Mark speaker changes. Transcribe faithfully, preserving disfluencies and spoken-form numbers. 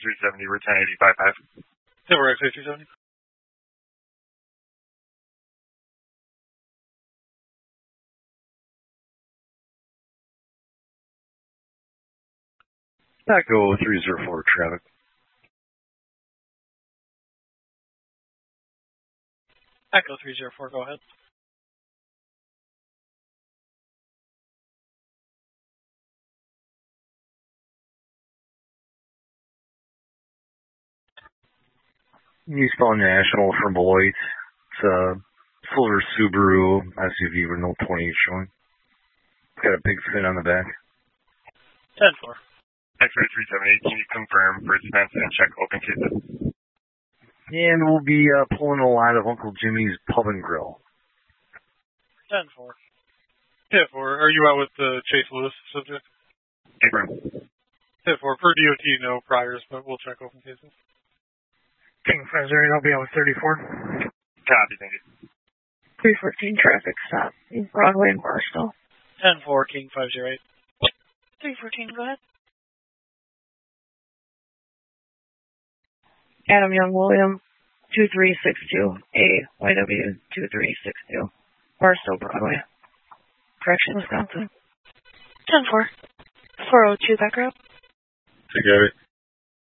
Speaker 1: three seventy, we're ten eighty, five five.
Speaker 2: Yeah, we're X A three seventy.
Speaker 3: Echo three zero four, traffic.
Speaker 2: Echo three zero four, go ahead.
Speaker 3: Eastbound National from Beloit. It's a silver Subaru S U V with no twenty-eight showing. It's got a big fin on the back.
Speaker 2: ten four.
Speaker 1: X-ray three seventy, can you confirm for expense and check open cases?
Speaker 3: And we'll be uh, pulling a lot of Uncle Jimmy's Pub and Grill.
Speaker 2: ten four. ten four. Are you out with the Chase Lewis subject?
Speaker 1: Affirm.
Speaker 2: ten four. For D O T, no priors, but we'll check open cases.
Speaker 4: King five zero, I'll be out with thirty-four.
Speaker 1: Copy, thank you.
Speaker 5: three fourteen traffic stop in Broadway and Barstow.
Speaker 2: ten four, King five zero eight.
Speaker 6: three fourteen, go ahead.
Speaker 5: Adam Young William, two three six two, A Y W two three six two, Barstow, Broadway. Correction, Wisconsin.
Speaker 6: ten four. four oh two back row.
Speaker 7: I got it.